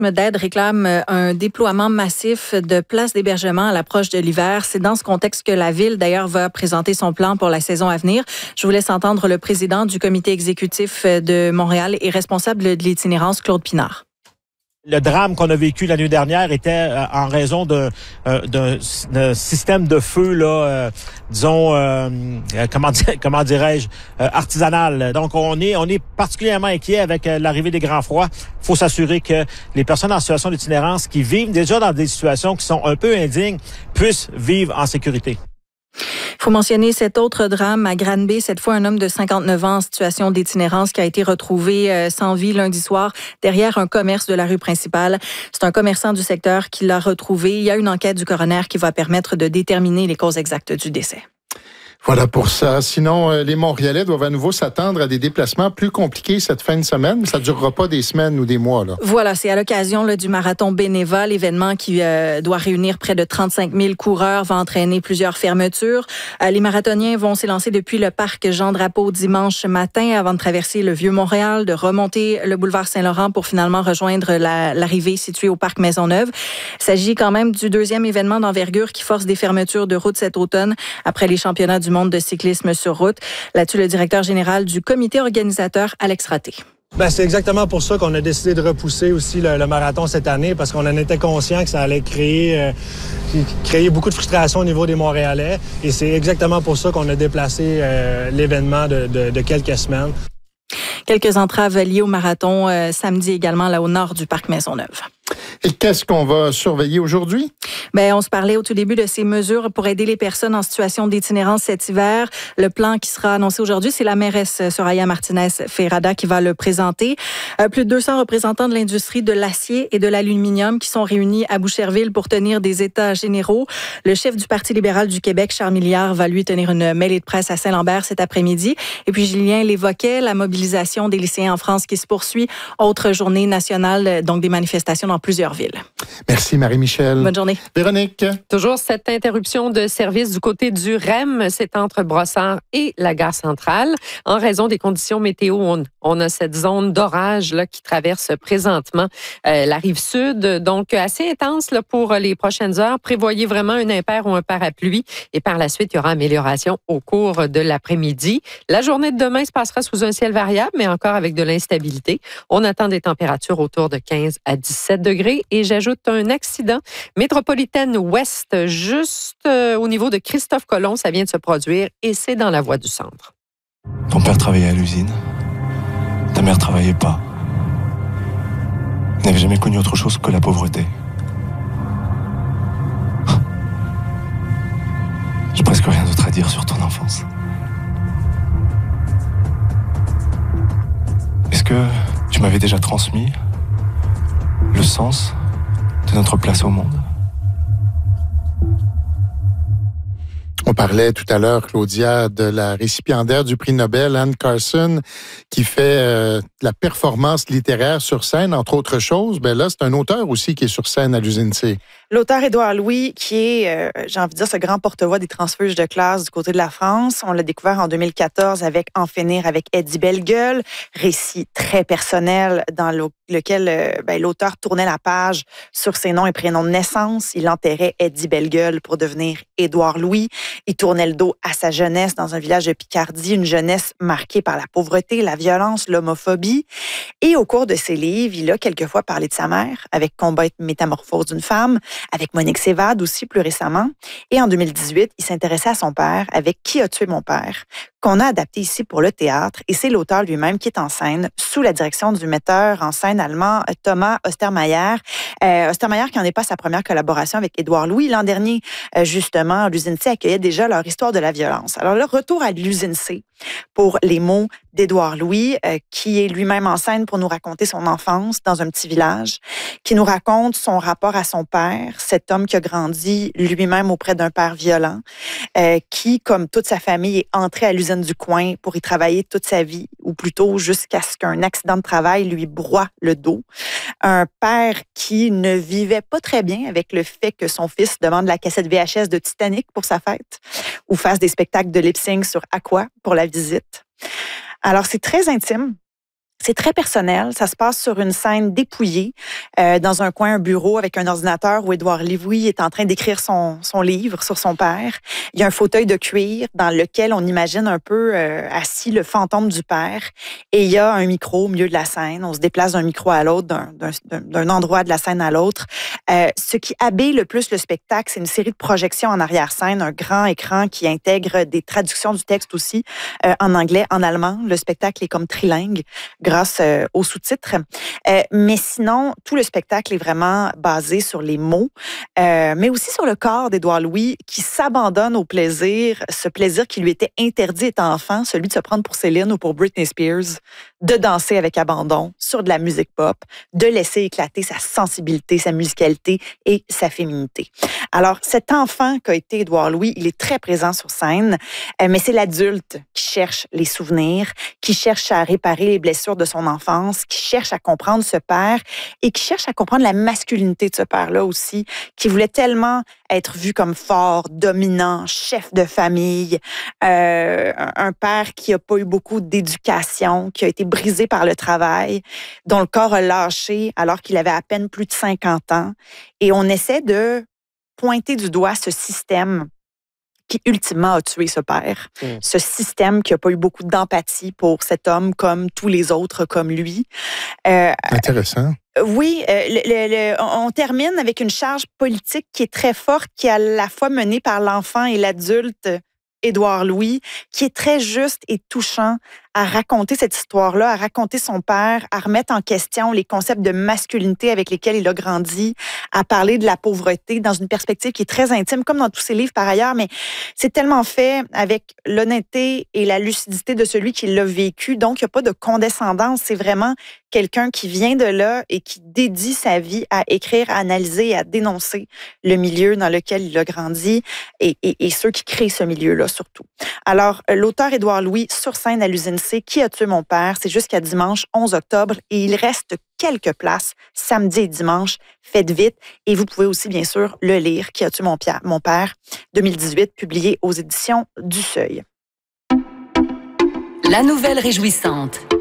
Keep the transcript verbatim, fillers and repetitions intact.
organismes d'aide réclament un déploiement massif de places d'hébergement à l'approche de l'hiver. C'est dans ce contexte que la Ville, d'ailleurs, va présenter son plan pour la saison à venir. Je vous laisse entendre le président du comité exécutif de Montréal et responsable de l'itinérance, Claude Pinard. Le drame qu'on a vécu la nuit dernière était euh, en raison d'un euh, d'un système de feu, là, euh, disons, euh, comment, dire, comment dirais-je, euh, artisanal. Donc, on est on est particulièrement inquiet avec euh, l'arrivée des grands froids. Il faut s'assurer que les personnes en situation d'itinérance qui vivent déjà dans des situations qui sont un peu indignes puissent vivre en sécurité. Il faut mentionner cet autre drame à Granby, cette fois un homme de cinquante-neuf ans en situation d'itinérance qui a été retrouvé euh, sans vie lundi soir derrière un commerce de la rue principale. C'est un commerçant du secteur qui l'a retrouvé. Il y a une enquête du coroner qui va permettre de déterminer les causes exactes du décès. Voilà pour ça. Sinon, euh, les Montréalais doivent à nouveau s'attendre à des déplacements plus compliqués cette fin de semaine. Ça ne durera pas des semaines ou des mois, là. Voilà, c'est à l'occasion là, du marathon Beneva, l'événement qui euh, doit réunir près de trente-cinq mille coureurs, va entraîner plusieurs fermetures. Euh, les marathoniens vont s'élancer depuis le parc Jean-Drapeau dimanche matin avant de traverser le Vieux-Montréal, de remonter le boulevard Saint-Laurent pour finalement rejoindre la, l'arrivée située au parc Maisonneuve. Il s'agit quand même du deuxième événement d'envergure qui force des fermetures de route cet automne après les championnats du monde de cyclisme sur route. Là-dessus, le directeur général du comité organisateur, Alex Raté. Ben, c'est exactement pour ça qu'on a décidé de repousser aussi le, le marathon cette année, parce qu'on en était conscient que ça allait créer, euh, créer beaucoup de frustration au niveau des Montréalais. Et c'est exactement pour ça qu'on a déplacé euh, l'événement de, de, de quelques semaines. Quelques entraves liées au marathon euh, samedi également là au nord du parc Maisonneuve. Et qu'est-ce qu'on va surveiller aujourd'hui? Ben, on se parlait au tout début de ces mesures pour aider les personnes en situation d'itinérance cet hiver. Le plan qui sera annoncé aujourd'hui, c'est la mairesse Soraya Martinez-Ferrada qui va le présenter. Euh, plus de deux cents représentants de l'industrie de l'acier et de l'aluminium qui sont réunis à Boucherville pour tenir des états généraux. Le chef du Parti libéral du Québec, Charles Milliard, va lui tenir une mêlée de presse à Saint-Lambert cet après-midi. Et puis, Julien l'évoquait, la mobilisation des lycéens en France qui se poursuit. Autre journée nationale, donc des manifestations dans plusieurs villes. Merci Marie-Michel. Bonne journée. Véronique. Toujours cette interruption de service du côté du R E M, c'est entre Brossard et la gare centrale. En raison des conditions météo, on, on a cette zone d'orage là, qui traverse présentement euh, la rive sud. Donc, assez intense là, pour les prochaines heures. Prévoyez vraiment un impair ou un parapluie. Et par la suite, il y aura amélioration au cours de l'après-midi. La journée de demain se passera sous un ciel variable, mais encore avec de l'instabilité. On attend des températures autour de quinze à dix-sept degrés. Et j'ajoute un accident métropolitaine ouest, juste euh, au niveau de Christophe Colomb. Ça vient de se produire et c'est dans la voie du centre. Ton père travaillait à l'usine. Ta mère travaillait pas. Elle n'avait jamais connu autre chose que la pauvreté. J'ai presque rien d'autre à dire sur ton enfance. Est-ce que tu m'avais déjà transmis le sens de notre place au monde? On parlait tout à l'heure, Claudia, de la récipiendaire du prix Nobel, Anne Carson, qui fait euh, la performance littéraire sur scène, entre autres choses. Ben là, c'est un auteur aussi qui est sur scène à l'Usine C. L'auteur Édouard Louis, qui est, euh, j'ai envie de dire, ce grand porte-voix des transfuges de classe du côté de la France. On l'a découvert en deux mille quatorze avec En finir avec Eddie Bellegueule, récit très personnel dans le, lequel euh, ben, l'auteur tournait la page sur ses noms et prénoms de naissance. Il enterrait Eddie Bellegueule pour devenir Édouard Louis. Il tournait le dos à sa jeunesse dans un village de Picardie, une jeunesse marquée par la pauvreté, la violence, l'homophobie. Et au cours de ses livres, il a quelquefois parlé de sa mère, avec Combat et métamorphose d'une femme, avec Monique Sévade aussi plus récemment. Et en deux mille dix-huit, il s'intéressait à son père avec Qui a tué mon père, qu'on a adapté ici pour le théâtre. Et c'est l'auteur lui-même qui est en scène sous la direction du metteur en scène allemand Thomas Ostermayer. Euh, Ostermayer qui n'en est pas sa première collaboration avec Édouard Louis. L'an dernier, euh, justement, l'Usine C accueillait déjà leur histoire de la violence. Alors le retour à l'Usine C pour les mots d'Édouard Louis, euh, qui est lui-même en scène pour nous raconter son enfance dans un petit village, qui nous raconte son rapport à son père, cet homme qui a grandi lui-même auprès d'un père violent, euh, qui, comme toute sa famille, est entré à l'usine du coin pour y travailler toute sa vie, ou plutôt jusqu'à ce qu'un accident de travail lui broie le dos. Un père qui ne vivait pas très bien avec le fait que son fils demande la cassette V H S de Titanic pour sa fête, ou fasse des spectacles de lip-sync sur Aqua pour la visite. Alors, c'est très intime. C'est très personnel. Ça se passe sur une scène dépouillée, euh, dans un coin, un bureau avec un ordinateur où Édouard Louis est en train d'écrire son, son livre sur son père. Il y a un fauteuil de cuir dans lequel on imagine un peu euh, assis le fantôme du père. Et il y a un micro au milieu de la scène. On se déplace d'un micro à l'autre, d'un, d'un, d'un endroit de la scène à l'autre. Euh, ce qui habille le plus le spectacle, c'est une série de projections en arrière-scène, un grand écran qui intègre des traductions du texte aussi, euh, en anglais, en allemand. Le spectacle est comme trilingue, grâce euh, aux sous-titres. Euh, mais sinon, tout le spectacle est vraiment basé sur les mots, euh, mais aussi sur le corps d'Édouard Louis qui s'abandonne au plaisir, ce plaisir qui lui était interdit étant enfant, celui de se prendre pour Céline ou pour Britney Spears, de danser avec abandon sur de la musique pop, de laisser éclater sa sensibilité, sa musicalité et sa féminité. Alors, cet enfant qu'a été Édouard Louis, il est très présent sur scène, euh, mais c'est l'adulte qui cherche les souvenirs, qui cherche à réparer les blessures de son enfance, qui cherche à comprendre ce père et qui cherche à comprendre la masculinité de ce père-là aussi, qui voulait tellement être vu comme fort, dominant, chef de famille, euh, un père qui n'a pas eu beaucoup d'éducation, qui a été brisé par le travail, dont le corps a lâché alors qu'il avait à peine plus de cinquante ans. Et on essaie de pointer du doigt ce système qui ultimement a tué ce père. Mmh. Ce système qui n'a pas eu beaucoup d'empathie pour cet homme comme tous les autres comme lui. Euh, Intéressant. Oui, euh, le, le, le, on termine avec une charge politique qui est très forte, qui est à la fois menée par l'enfant et l'adulte Édouard Louis, qui est très juste et touchant à raconter cette histoire-là, à raconter son père, à remettre en question les concepts de masculinité avec lesquels il a grandi, à parler de la pauvreté dans une perspective qui est très intime, comme dans tous ses livres par ailleurs, mais c'est tellement fait avec l'honnêteté et la lucidité de celui qui l'a vécu, donc il n'y a pas de condescendance, c'est vraiment quelqu'un qui vient de là et qui dédie sa vie à écrire, à analyser et à dénoncer le milieu dans lequel il a grandi et, et, et ceux qui créent ce milieu-là surtout. Alors, l'auteur Édouard Louis, sur scène à l'Usine C, Qui a tué mon père? C'est jusqu'à dimanche onze octobre et il reste quelques places samedi et dimanche. Faites vite et vous pouvez aussi, bien sûr, le lire, Qui a tué mon, mon père, deux mille dix-huit, publié aux éditions du Seuil. La nouvelle réjouissante.